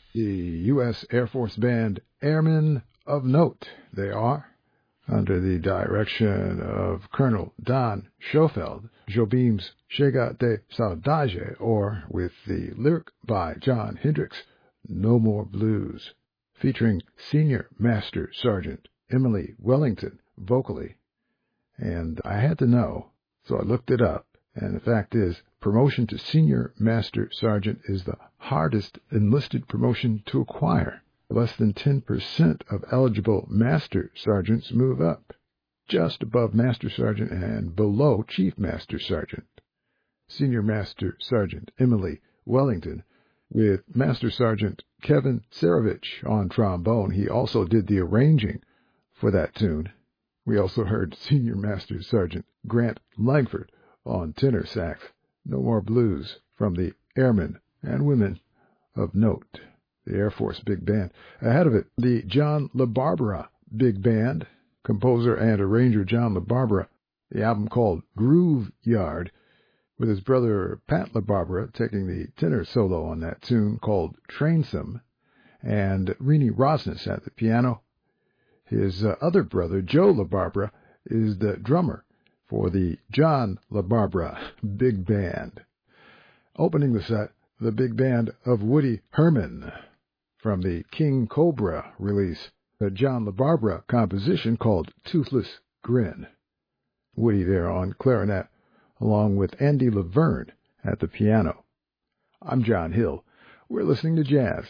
the U.S. Air Force Band Airmen of Note. They are, under the direction of Colonel Don Schofield, Jobim's Chega de Saudade, or with the lyric by John Hendricks, No More Blues, featuring Senior Master Sergeant Emily Wellington vocally. And I had to know, so I looked it up, and the fact is, promotion to Senior Master Sergeant is the hardest enlisted promotion to acquire. Less than 10% of eligible Master Sergeants move up, just above Master Sergeant and below Chief Master Sergeant. Senior Master Sergeant Emily Wellington, with Master Sergeant Kevin Sarovich on trombone. He also did the arranging for that tune. We also heard Senior Master Sergeant Grant Langford on tenor sax. No More Blues from the Airmen and Women of Note, the Air Force Big Band. Ahead of it, the John LaBarbera Big Band, composer and arranger John LaBarbera, the album called Groove Yard, with his brother Pat LaBarbera taking the tenor solo on that tune called Trainsome, and Renee Rosnes at the piano. His other brother, Joe LaBarbera, is the drummer for the John LaBarbera Big Band. Opening the set, the Big Band of Woody Herman from the King Cobra release, a John LaBarbera composition called Toothless Grin. Woody there on clarinet, along with Andy Laverne at the piano. I'm John Hill. We're listening to jazz.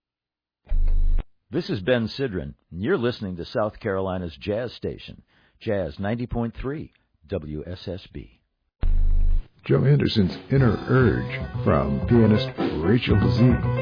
This is Ben Sidran, and you're listening to South Carolina's jazz station, Jazz 90.3 WSSB. Joe Henderson's Inner Urge from pianist Rachel Z.